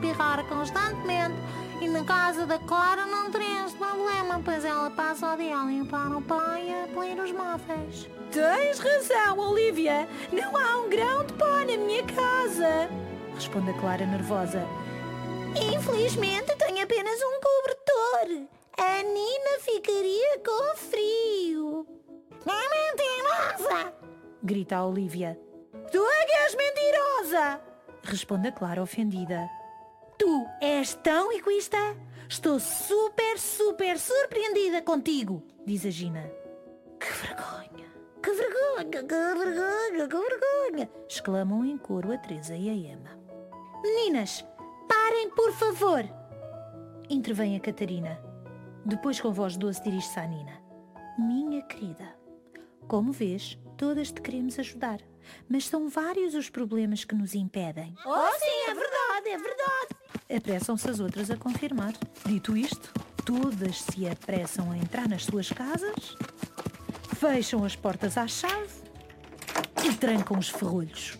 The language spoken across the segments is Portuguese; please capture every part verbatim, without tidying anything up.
espirrar constantemente. E na casa da Clara não teria esse problema, pois ela passa o dia a limpar o pó e a polir os móveis. Tens razão, Olivia. Não há um grão de pó na minha casa, responde a Clara nervosa. Infelizmente tenho apenas um cobertor. A Nina ficaria com frio. É mentirosa! Grita a Olivia. Tu é que és mentirosa! Responde a Clara ofendida. Tu és tão egoísta? Estou super, super surpreendida contigo, diz a Gina. Que vergonha! Que vergonha, que vergonha, que vergonha! Exclamam em coro a Teresa e a Emma. Meninas, parem por favor! Intervém a Catarina. Depois com voz doce dirige-se à Nina. Minha querida, como vês, todas te queremos ajudar, mas são vários os problemas que nos impedem. Oh sim, é verdade, é verdade! Apressam-se as outras a confirmar. Dito isto, todas se apressam a entrar nas suas casas, fecham as portas à chave e trancam os ferrolhos.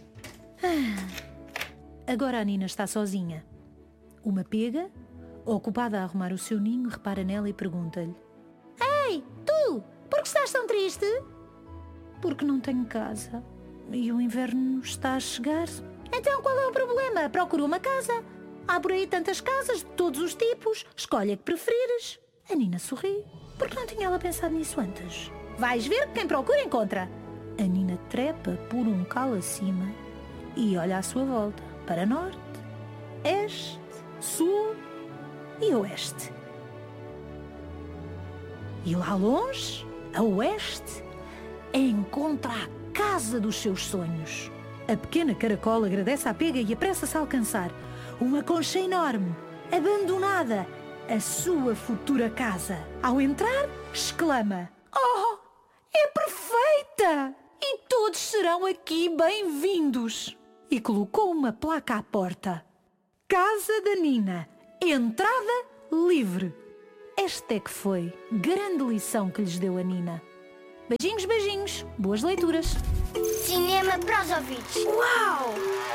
Ah, agora a Nina está sozinha. Uma pega, ocupada a arrumar o seu ninho, repara nela e pergunta-lhe: Ei, tu, por que estás tão triste? Porque não tenho casa e o inverno está a chegar. Então qual é o problema? Procura uma casa. Há por aí tantas casas de todos os tipos. Escolhe a que preferires. A Nina sorri. Porque não tinha ela pensado nisso antes? Vais ver que quem procura encontra. A Nina trepa por um calo acima e olha à sua volta para norte, este, sul e oeste. E lá longe, a oeste, encontra a casa dos seus sonhos. A pequena caracola agradece à pega e apressa-se a alcançar uma concha enorme, abandonada, a sua futura casa. Ao entrar, exclama: Oh, é perfeita! E todos serão aqui bem-vindos! E colocou uma placa à porta: Casa da Nina, entrada livre. Esta é que foi grande lição que lhes deu a Nina. Beijinhos, beijinhos, boas leituras. Cinema para os ouvidos. Uau!